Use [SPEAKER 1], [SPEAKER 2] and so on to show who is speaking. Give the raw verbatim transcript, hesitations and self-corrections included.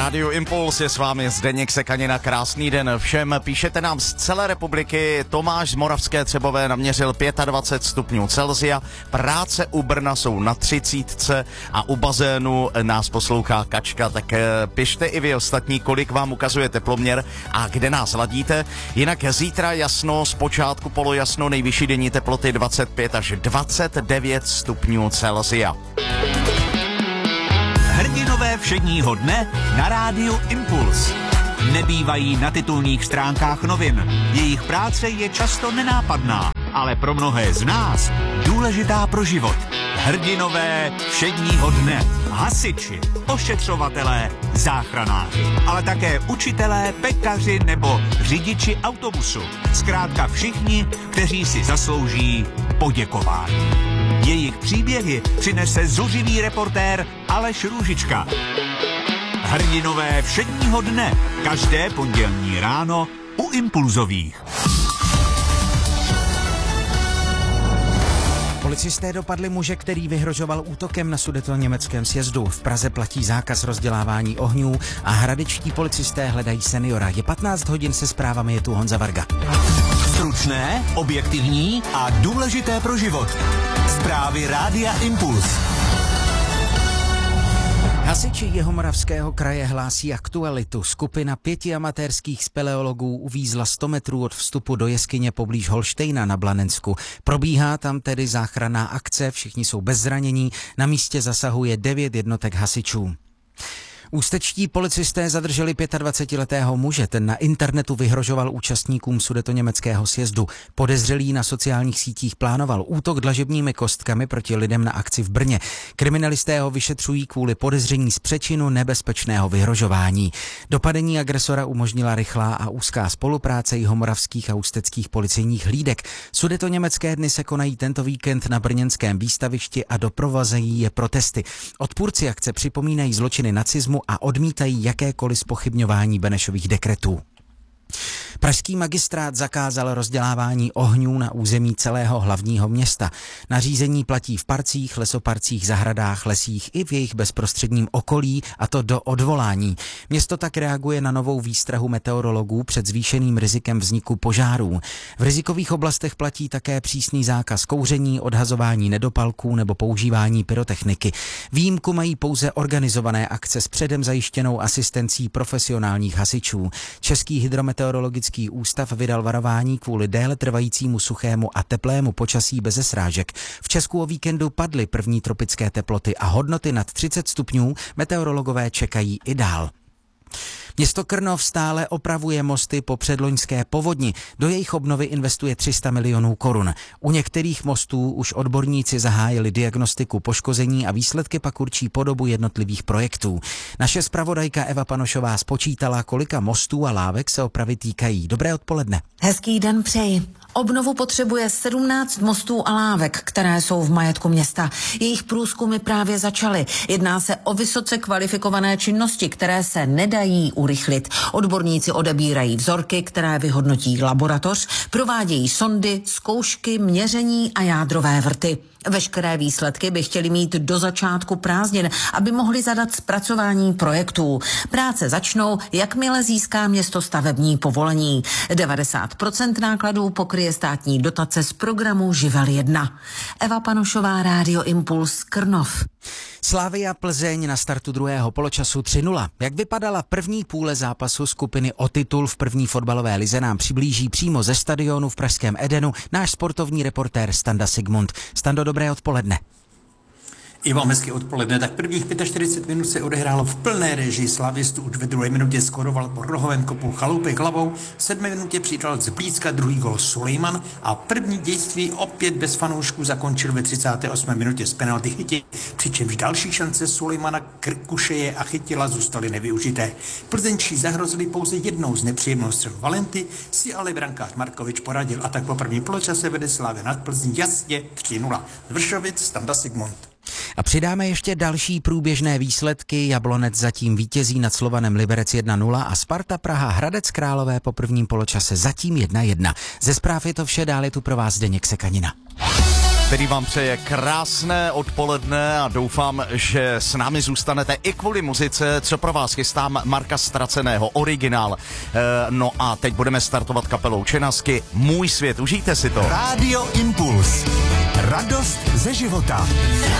[SPEAKER 1] Rádio Impuls je s vámi Zdeněk Sekanina. Krásný den všem. Píšete nám z celé republiky. Tomáš z Moravské Třebové naměřil dvacet pět stupňů Celsia. Práce u Brna jsou na třicítce a u bazénu nás poslouchá Kačka. Tak pište i vy ostatní, kolik vám ukazuje teploměr a kde nás ladíte. Jinak zítra jasno, zpočátku polojasno, nejvyšší denní teploty dvacet pět až dvacet devět stupňů Celsia.
[SPEAKER 2] Hrdinové všedního dne na rádiu Impuls. Nebývají na titulních stránkách novin. Jejich práce je často nenápadná, ale pro mnohé z nás důležitá pro život. Hrdinové všedního dne. Hasiči, ošetřovatelé, záchranáři, ale také učitelé, pekaři nebo řidiči autobusu. Zkrátka všichni, kteří si zaslouží poděkování. Jejich příběhy přinese zuřivý reportér Aleš Růžička. Hrdinové všedního dne, každé pondělní ráno u Impulzových.
[SPEAKER 3] Policisté dopadli muže, který vyhrožoval útokem na sudetoněmeckém sjezdu. V Praze platí zákaz rozdělávání ohňů a hradečtí policisté hledají seniora. Je patnáct hodin, se zprávami je tu Honza Varga.
[SPEAKER 2] Stručné, objektivní a důležité pro život. Zprávy Rádia Impuls.
[SPEAKER 3] Hasiči Jihomoravského kraje hlásí aktualitu. Skupina pěti amatérských speleologů uvízla sto metrů od vstupu do jeskyně poblíž Holštejna na Blanensku. Probíhá tam tedy záchranná akce, všichni jsou bez zranění, na místě zasahuje devět jednotek hasičů. Ústečtí policisté zadrželi dvacetiletého muže, ten na internetu vyhrožoval účastníkům sudetoněmeckého sjezdu. Podezřelý na sociálních sítích plánoval útok dlažebními kostkami proti lidem na akci v Brně. Kriminalisté ho vyšetřují kvůli podezření z přečinu nebezpečného vyhrožování. Dopadení agresora umožnila rychlá a úzká spolupráce jihomoravských a ústeckých policejních hlídek. Sudetoněmecké dny se konají tento víkend na brněnském výstavišti a doprovazejí je protesty. Odpůrci akce připomínají zločiny nacismu a odmítají jakékoliv zpochybňování Benešových dekretů. Pražský magistrát zakázal rozdělávání ohňů na území celého hlavního města. Nařízení platí v parcích, lesoparcích, zahradách, lesích i v jejich bezprostředním okolí, a to do odvolání. Město tak reaguje na novou výstrahu meteorologů před zvýšeným rizikem vzniku požárů. V rizikových oblastech platí také přísný zákaz kouření, odhazování nedopalků nebo používání pyrotechniky. Výjimku mají pouze organizované akce s předem zajištěnou asistencí profesionálních hasičů. Český hydrometeorologický ústav vydal varování kvůli déle trvajícímu suchému a teplému počasí beze srážek. V Česku o víkendu padly první tropické teploty a hodnoty nad třicet stupňů meteorologové čekají i dál. Město Krnov stále opravuje mosty po předloňské povodni. Do jejich obnovy investuje tři sta milionů korun. U některých mostů už odborníci zahájili diagnostiku poškození a výsledky pak určí podobu jednotlivých projektů. Naše zpravodajka Eva Panošová spočítala, kolika mostů a lávek se opravy týkají. Dobré odpoledne.
[SPEAKER 4] Hezký den přeji. Obnovu potřebuje sedmnáct mostů a lávek, které jsou v majetku města. Jejich průzkumy právě začaly. Jedná se o vysoce kvalifikované činnosti, které se nedají urychlit. Odborníci odebírají vzorky, které vyhodnotí laboratoř, provádějí sondy, zkoušky, měření a jádrové vrty. Veškeré výsledky by chtěli mít do začátku prázdnin, aby mohli zadat zpracování projektů. Práce začnou, jakmile získá město stavební povolení. devadesát procent nákladů pokryje státní dotace z programu Živel jedna. Eva Panošová, Rádio Impuls, Krnov.
[SPEAKER 3] Slavia Plzeň na startu druhého poločasu tři nula. Jak vypadala první půle zápasu skupiny o titul v první fotbalové lize, nám přiblíží přímo ze stadionu v pražském Edenu náš sportovní reportér Standa Sigmund. Stando, dobré odpoledne.
[SPEAKER 5] I vám hezky odpoledne. Tak prvních čtyřicet pět minut se odehrálo v plné režii slavistu. Už ve druhé minutě skoroval po rohovém kopu Chaloupek hlavou. V sedmé minutě přidal z blízka druhý gól Sulejman a první dějství opět bez fanoušků zakončil ve třicáté osmé minutě z penalty chytí, přičemž další šance Sulejmana, Krkušeje a Chytila zůstaly nevyužité. Plzeňčí zahrozili pouze jednou z nepříjemnou střelu Valenty, si ale brankář Markovič poradil a tak po prvním poločase vede Slavia nad Plzní jasně tři nula. Z Vršovic Standa Sigmund.
[SPEAKER 3] A přidáme ještě další průběžné výsledky. Jablonec zatím vítězí nad Slovanem Liberec jedna nula a Sparta Praha Hradec Králové po prvním poločase zatím jedna jedna. Ze zpráv je to vše, dále tu pro vás Zdeněk Sekanina.
[SPEAKER 1] který vám přeje krásné odpoledne a doufám, že s námi zůstanete i kvůli muzice, co pro vás chystám Marka Ztraceného, originál. E, no a teď budeme startovat kapelou Čenasky, Můj svět, užijte si to.
[SPEAKER 2] Rádio Impuls. Radost ze života.